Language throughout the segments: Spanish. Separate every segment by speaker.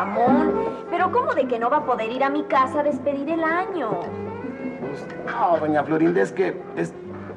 Speaker 1: Ramón. Pero ¿cómo de que no va a poder ir a mi casa a despedir el año?
Speaker 2: Pues, no, doña Florinda, es que... Pues,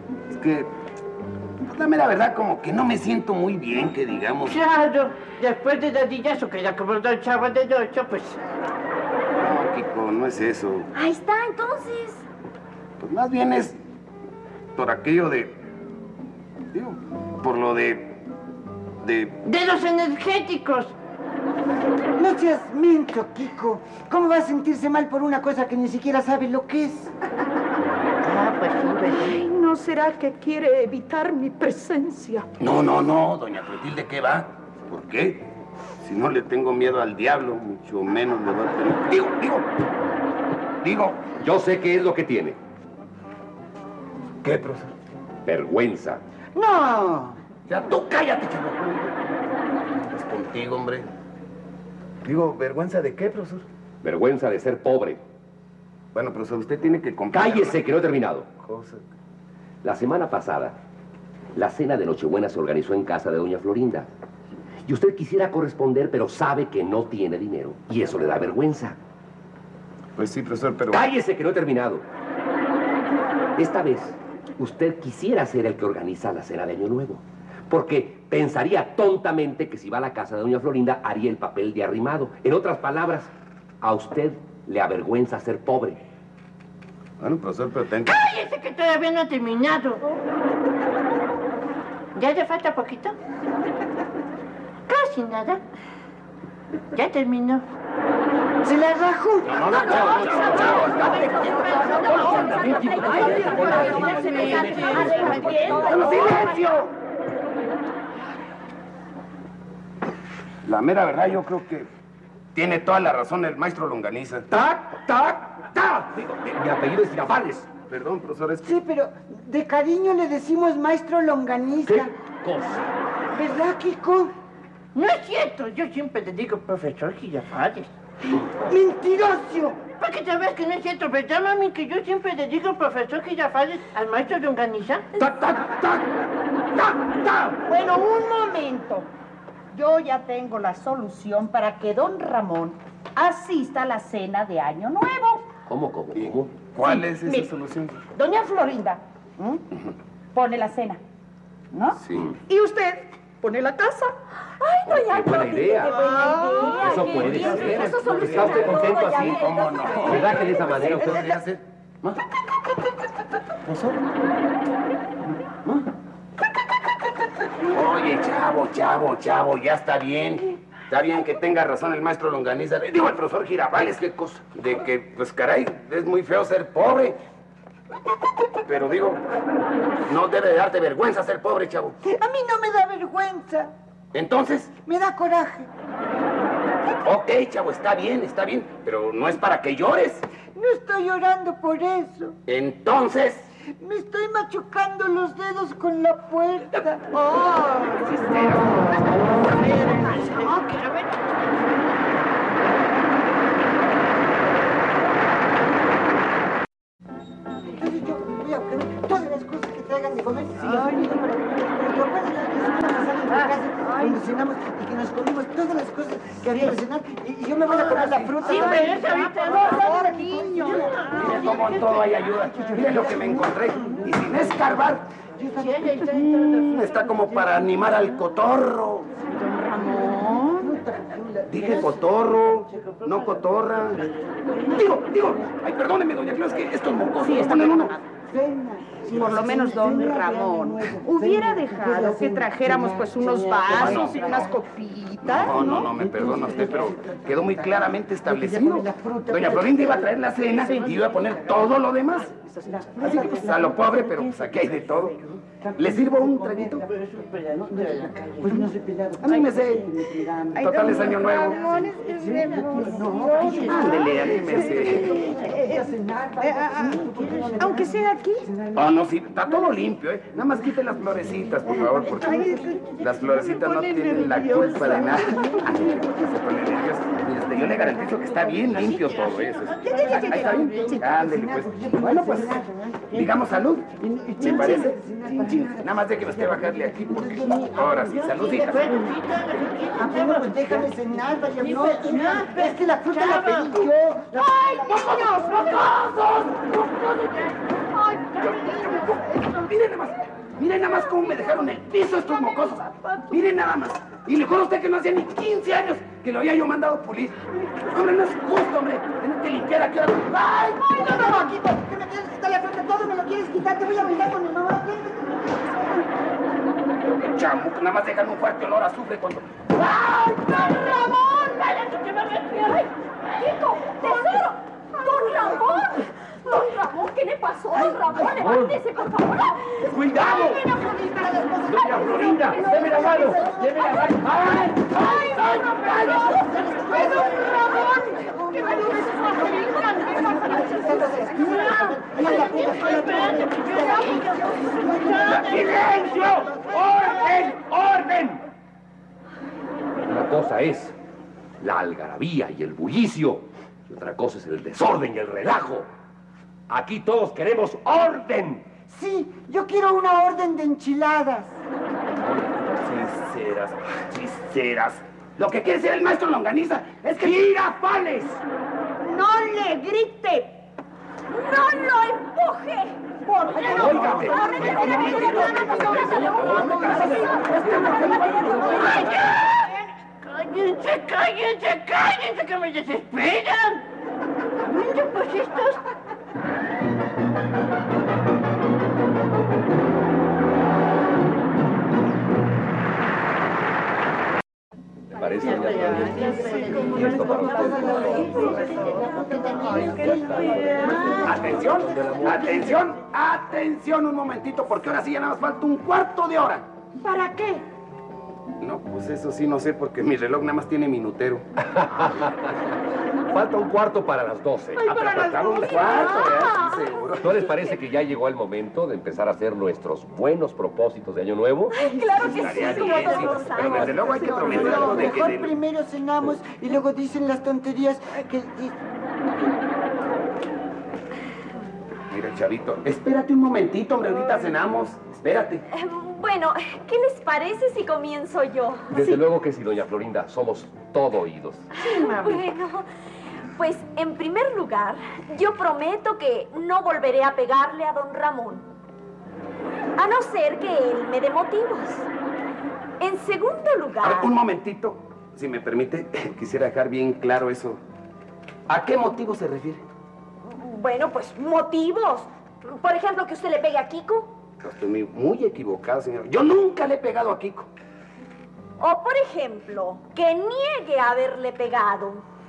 Speaker 2: la mera verdad, como que no me siento muy bien, que digamos.
Speaker 3: Claro, después de rodillazo que ya como dos chavos de 8, pues...
Speaker 2: No, Kiko, no es eso.
Speaker 1: Ahí está, entonces.
Speaker 2: Pues más bien es por aquello de... Digo, por lo de...
Speaker 3: ¡De los energéticos!
Speaker 4: No seas mincho, Kiko. ¿Cómo va a sentirse mal por una cosa que ni siquiera sabe lo que es?
Speaker 3: Ah, pues sí, ¿verdad?
Speaker 5: Ay, ¿no será que quiere evitar mi presencia?
Speaker 2: No, doña Clotilde, ¿qué va? ¿Por qué? Si no le tengo miedo al diablo, mucho menos le va a tener... Digo...
Speaker 6: Yo sé qué es lo que tiene.
Speaker 2: ¿Qué, profesor?
Speaker 6: Vergüenza.
Speaker 4: ¡No!
Speaker 2: Ya, tú cállate, chavo. Es contigo, hombre. Digo, ¿vergüenza de qué, profesor?
Speaker 6: Vergüenza de ser pobre.
Speaker 2: Bueno, profesor, usted tiene que comprar...
Speaker 6: Cállese, que no he terminado.
Speaker 2: Cosa...
Speaker 6: La semana pasada, la cena de Nochebuena se organizó en casa de doña Florinda. Y usted quisiera corresponder, pero sabe que no tiene dinero. Y eso le da vergüenza.
Speaker 2: Pues sí, profesor, pero...
Speaker 6: ¡Cállese, que no he terminado! Esta vez, usted quisiera ser el que organiza la cena de Año Nuevo. Porque pensaría tontamente que si va a la casa de doña Florinda, haría el papel de arrimado. En otras palabras, a usted le avergüenza ser pobre.
Speaker 2: Bueno, profesor, pero tengo...
Speaker 3: ¡Cállese que todavía no ha terminado! ¿Ya le falta poquito? Casi nada. Ya terminó.
Speaker 4: ¡Se la rajó!
Speaker 2: ¡Silencio! La mera verdad, yo creo que tiene toda la razón el maestro Longaniza.
Speaker 6: ¡Tac, tac, tac! Digo, mi apellido es Girafales.
Speaker 2: Perdón, profesor, es que...
Speaker 4: Sí, pero de cariño le decimos maestro Longaniza.
Speaker 6: ¿Qué cosa?
Speaker 4: ¿Verdad, Kiko?
Speaker 3: No es cierto, yo siempre le digo profesor Girafales.
Speaker 4: ¡Mentiroso!
Speaker 3: ¿Para que te veas que no es cierto, verdad, mami? Que yo siempre le digo profesor Girafales al maestro de Longaniza.
Speaker 6: ¡Tac, tac, tac! ¡Tac, tac!
Speaker 5: Bueno, un momento. Yo ya tengo la solución para que don Ramón asista a la cena de Año Nuevo.
Speaker 6: ¿Cómo?
Speaker 2: ¿Cuál es esa
Speaker 5: mire,
Speaker 2: solución?
Speaker 5: Doña Florinda pone la cena, ¿no?
Speaker 2: Sí.
Speaker 5: Y usted pone la casa.
Speaker 1: Ay, doña
Speaker 6: ¡Qué buena idea!
Speaker 1: Qué buena idea.
Speaker 6: Eso
Speaker 1: qué
Speaker 6: puede
Speaker 1: bien,
Speaker 6: ser.
Speaker 1: Eso
Speaker 6: ¿Está
Speaker 1: soluciona
Speaker 6: usted contento
Speaker 1: todo, ya
Speaker 6: así?
Speaker 1: ve.
Speaker 2: ¿Cómo no?
Speaker 6: ¿Verdad que de esa manera usted...
Speaker 2: ¿Podría hacer? ¿Profesor? Oye, chavo, ya está bien. Está bien que tenga razón el maestro Longaniza. Digo, el profesor Girafales, qué cosa. De que, pues caray, es muy feo ser pobre. Pero digo, no debe de darte vergüenza ser pobre, chavo.
Speaker 4: A mí no me da vergüenza.
Speaker 2: Entonces,
Speaker 4: Me da coraje.
Speaker 2: ok, chavo, está bien, pero no es para que llores.
Speaker 4: No estoy llorando por eso.
Speaker 2: Entonces,
Speaker 4: Me estoy machucando los dedos con la puerta. Entonces yo voy a obtener todas las cosas que traigan de comer. Si las pido para comer. Pero ¿recuerdan la semana pasada en la casa donde cenamos y que nos comimos todas las cosas que había de cenar? Y yo me voy a comer la fruta.
Speaker 3: Sí, pero esa ahorita no,
Speaker 4: niño.
Speaker 2: mira cómo en todo hay ayuda. Mira lo que me encontré. Y sin escarbar, está como para animar al cotorro. Dije cotorro, no cotorra. Digo, ay, perdóneme, doña Claus, que estos mocosos sí, ponen uno.
Speaker 5: Por lo menos don Ramón hubiera dejado que trajéramos pues unos vasos y unas copitas.
Speaker 2: No, me perdona usted, pero quedó muy claramente establecido. Doña Florinda iba a traer la cena y iba a poner todo lo demás. Así que pues a lo pobre, pero pues aquí hay de todo. ¿Le sirvo un traguito?
Speaker 4: Pues no sé peleado.
Speaker 2: A mí me sé. Total es año nuevo. Ándele, anímese.
Speaker 5: Aunque sea aquí.
Speaker 2: Oh, no, sí, está todo limpio, ¿eh? Nada más quite las florecitas, por favor, porque las florecitas no tienen la culpa de nada. Se pone nervioso. Mire, yo le garantizo que está bien limpio todo eso. Ahí está bien. Ándele, pues. Bueno, pues, digamos salud. ¿Me parece? Nada más de que usted bajarle aquí, porque ahora sí, saludita.
Speaker 4: Bueno, pues déjame cenar, vaya, no, es que la fruta la pedí yo.
Speaker 1: ¡Ay, niños!
Speaker 2: ¡Mocosos! ¡Ay! Miren nada más cómo me dejaron el piso estos mocosos. Miren nada más. Y le juro a usted que no hacía ni 15 años que lo había yo mandado pulir. Hombre, no es justo, hombre. Tener que limpiar aquí. ¡Ay!
Speaker 4: No, aquí, que me quieres quitar la fruta, todo me lo quieres quitar, te voy a bailar con mi mamá.
Speaker 2: Chamuco, nada más dejan un fuerte olor a azufre cuando...
Speaker 1: ¡Ay, don Ramón! ¡Cállate que me resfrío! ¡Ay, Kiko! ¡Tesoro! ¡Don Ramón! ¡Don Ramón! ¿Qué le pasó? ¡Don Ramón! ¡Levántese, por favor!
Speaker 2: ¡Cuidado! ¡Doña Florinda! ¡Deme la mano! ¡Deme la mano! ¡Ay! ¡Ay! ¡Ay! ¡Ay!
Speaker 1: ¡Don Ramón! ¡Que me ayudes a
Speaker 2: ¡Silencio! ¡Orden! ¡Orden!
Speaker 6: Una cosa es la algarabía y el bullicio, y otra cosa es el desorden y el relajo. Aquí todos queremos orden.
Speaker 4: Sí, yo quiero una orden de enchiladas.
Speaker 2: Sinceras. Lo que quiere decir el maestro Longaniza es que... ¡Girafales!
Speaker 5: ¡No le grite!
Speaker 1: ¡No lo empuje!
Speaker 2: ¡Óigame!
Speaker 3: ¡Cállense, que me desesperan! Mira, pues estos...
Speaker 6: ¿Me parece, doña Florinda? Y esto para
Speaker 2: ¡Atención! ¡Atención un momentito! Porque ahora sí ya nada más falta un cuarto de hora.
Speaker 5: ¿Para qué?
Speaker 2: No, pues eso sí no sé, porque mi reloj nada más tiene minutero.
Speaker 6: Falta un cuarto para las 12.
Speaker 2: Pero faltaba un cuarto, sí, seguro.
Speaker 6: ¿No les parece que ya llegó el momento de empezar a hacer nuestros buenos propósitos de Año Nuevo?
Speaker 1: Claro que
Speaker 2: Estaría
Speaker 1: sí, como
Speaker 2: bien,
Speaker 1: todos
Speaker 2: sí,
Speaker 1: los
Speaker 2: pero desde
Speaker 1: años.
Speaker 2: luego hay que prometer
Speaker 4: Pero
Speaker 2: algo de que...
Speaker 4: mejor primero cenamos y luego dicen las tonterías que...
Speaker 2: Mira, chavito, espérate un momentito, hombre, ahorita cenamos. Espérate.
Speaker 1: Bueno, ¿qué les parece si comienzo yo?
Speaker 6: Desde luego que sí, doña Florinda, somos todo oídos.
Speaker 1: Bueno, pues en primer lugar, yo prometo que no volveré a pegarle a don Ramón. A no ser que él me dé motivos. En segundo
Speaker 2: A ver,
Speaker 1: lugar...
Speaker 2: un momentito, si me permite, quisiera dejar bien claro eso. ¿A qué motivo se refiere?
Speaker 1: Bueno, pues motivos. Por ejemplo, que usted le pegue a Kiko.
Speaker 2: Estoy muy equivocado, señor. Yo nunca le he pegado a Kiko.
Speaker 1: O por ejemplo, que niegue haberle pegado.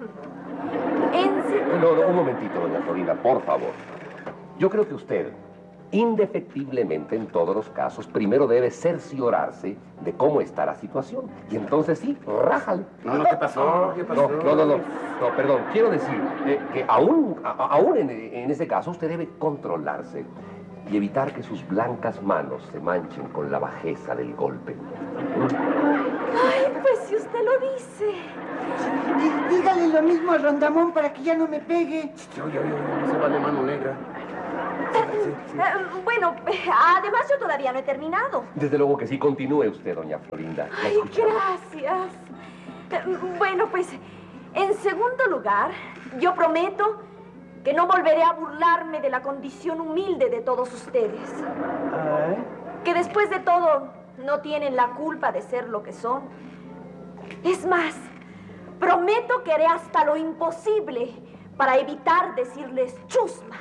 Speaker 6: No, un momentito, doña Florinda, por favor. Yo creo que usted, indefectiblemente en todos los casos, primero debe cerciorarse de cómo está la situación. Y entonces sí, rájale.
Speaker 2: No, ¿qué pasó? ¿Qué pasó?
Speaker 6: No, perdón. Quiero decir que aún en ese caso usted debe controlarse y evitar que sus blancas manos se manchen con la bajeza del golpe.
Speaker 1: Ay, pues si usted lo dice.
Speaker 4: Dígale lo mismo a Rondamón para que ya no me pegue.
Speaker 2: Oye, no se vale mano negra. Sí.
Speaker 1: Bueno, además yo todavía no he terminado.
Speaker 6: Desde luego que sí, continúe usted, doña Florinda. La
Speaker 1: Ay,
Speaker 6: escuchamos.
Speaker 1: gracias. Bueno, pues, en segundo lugar, yo prometo que no volveré a burlarme de la condición humilde de todos ustedes. Que después de todo, no tienen la culpa de ser lo que son. Es más, prometo que haré hasta lo imposible para evitar decirles chusma.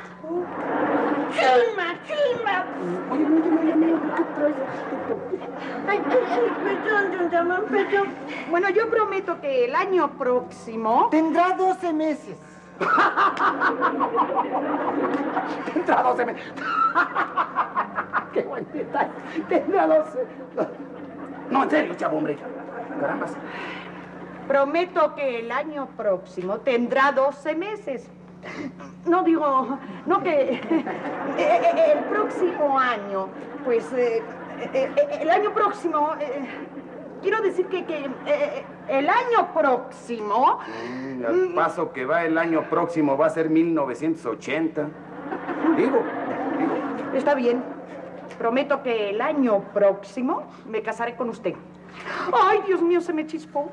Speaker 3: ¡Chusma! Ay, perdón, don Ramón, perdón.
Speaker 5: Bueno, yo prometo que el año próximo...
Speaker 4: Tendrá 12 meses.
Speaker 2: Tendrá 12 meses. ¡Qué buen detalle! Tendrá 12. No, en serio, chavo, hombre. Carambas.
Speaker 5: Prometo que el año próximo tendrá 12 meses. No digo, no que el próximo año, pues el año próximo, quiero decir que el año próximo...
Speaker 2: Al paso que va el año próximo va a ser 1980. Digo.
Speaker 5: Está bien. Prometo que el año próximo me casaré con usted. Ay, Dios mío, se me chispó.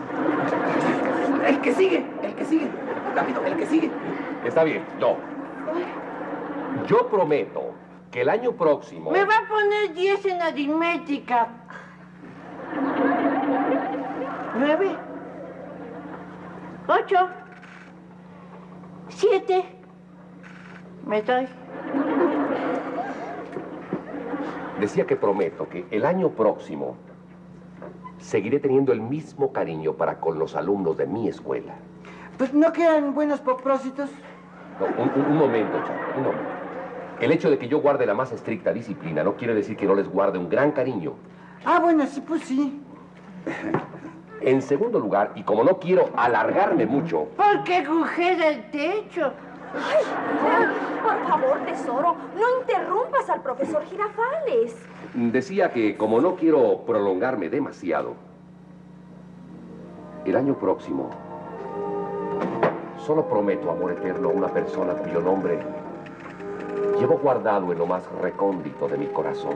Speaker 2: El que sigue. Rápido, el que sigue.
Speaker 6: Está bien, no. Yo prometo que el año próximo...
Speaker 3: Me va a poner 10 en aritmética. 9, 8, 7. Me doy.
Speaker 6: Decía que prometo que el año próximo seguiré teniendo el mismo cariño para con los alumnos de mi escuela.
Speaker 4: Pues no quedan buenos propósitos.
Speaker 6: No, un momento, Chavo, un momento. El hecho de que yo guarde la más estricta disciplina no quiere decir que no les guarde un gran cariño.
Speaker 4: Ah, bueno, sí, pues sí.
Speaker 6: En segundo lugar, y como no quiero alargarme mucho...
Speaker 3: ¿Por qué agujera el techo?
Speaker 1: Ay, por favor, tesoro, no interrumpas al profesor Girafales.
Speaker 6: Decía que como no quiero prolongarme demasiado, el año próximo solo prometo amor eterno a una persona cuyo nombre llevo guardado en lo más recóndito de mi corazón.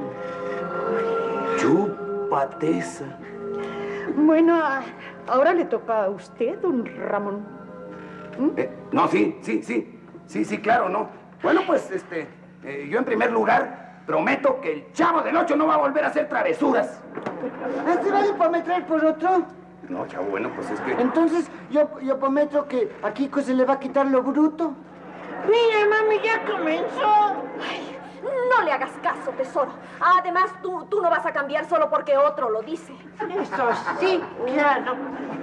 Speaker 2: Chúpateza.
Speaker 5: Bueno, ahora le toca a usted, don Ramón.
Speaker 2: No, sí, claro, no. Bueno, pues, yo en primer lugar prometo que el Chavo del 8 no va a volver a hacer travesuras.
Speaker 4: ¿Se vale prometer por otro?
Speaker 2: No, Chavo, bueno, pues es que...
Speaker 4: Entonces, yo prometo que a Kiko se le va a quitar lo bruto.
Speaker 3: Mira, mami, ya comenzó.
Speaker 1: Ay, no le hagas caso, tesoro. Además, tú no vas a cambiar solo porque otro lo dice.
Speaker 3: Eso sí, claro.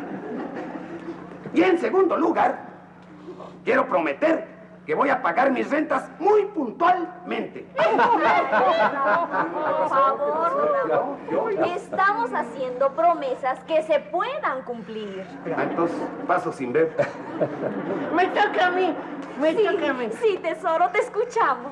Speaker 2: Y en segundo lugar, quiero prometer que voy a pagar mis rentas muy puntualmente.
Speaker 1: Por favor, don Ramón. Estamos haciendo promesas que se puedan cumplir.
Speaker 2: Entonces, paso sin ver.
Speaker 3: Me toca a mí. Toca a mí.
Speaker 1: Sí, tesoro, te escuchamos.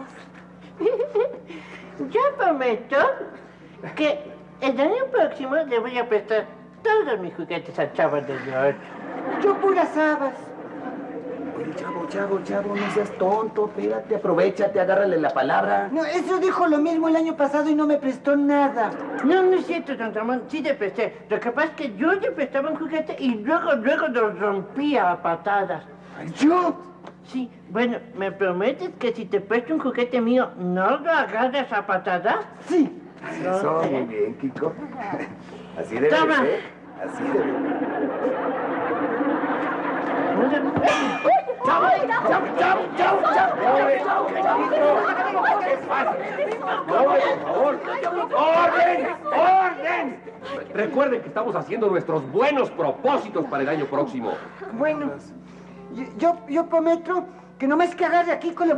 Speaker 3: Yo prometo que el año próximo le voy a prestar todos mis juguetes al Chavo del 8.
Speaker 4: Yo puras habas.
Speaker 2: Oye, Chavo, no seas tonto. Espérate, aprovechate, agárrale la palabra.
Speaker 4: No, eso dijo lo mismo el año pasado y no me prestó nada.
Speaker 3: No es cierto, don Ramón, sí le presté. Lo que pasa es que yo le prestaba un juguete y luego lo rompía a patadas.
Speaker 2: ¿Yo?
Speaker 3: Sí, bueno, ¿me prometes que si te presto un juguete mío, no lo agarras a patadas?
Speaker 4: Sí.
Speaker 2: Eso, muy bien, Kiko. Así debe
Speaker 3: Toma.
Speaker 2: ser. Así debe. ¡Chavo! ¡Es fácil! ¡No, por favor! ¡Orden!
Speaker 6: Recuerden que estamos haciendo nuestros buenos propósitos para el año próximo.
Speaker 4: Bueno, yo prometo que nomás que agarre aquí con la...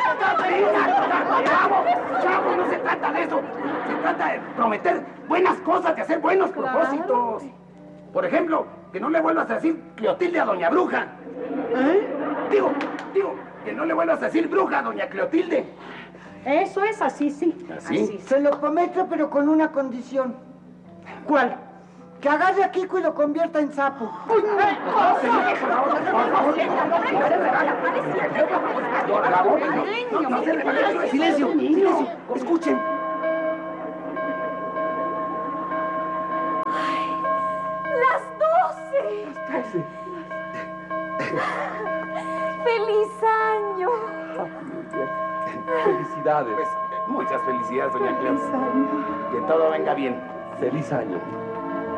Speaker 2: ¡Chavo! No se trata de eso. Se trata de prometer buenas cosas, de hacer buenos propósitos. Por ejemplo, que no le vuelvas a decir Cleotilde a Doña Bruja. Digo, que no le vuelvas a decir bruja a Doña Cleotilde.
Speaker 5: Eso es así, sí.
Speaker 2: ¿Así?
Speaker 4: Se lo prometo, pero con una condición.
Speaker 5: ¿Cuál?
Speaker 4: Que agarre a Kiko y lo convierta en sapo.
Speaker 2: Por favor. Silencio. Escuchen.
Speaker 1: ¡Las 12! ¡Feliz año!
Speaker 6: Felicidades.
Speaker 2: Pues, muchas felicidades, Doña Cleotilde. Que todo venga bien.
Speaker 6: Feliz año.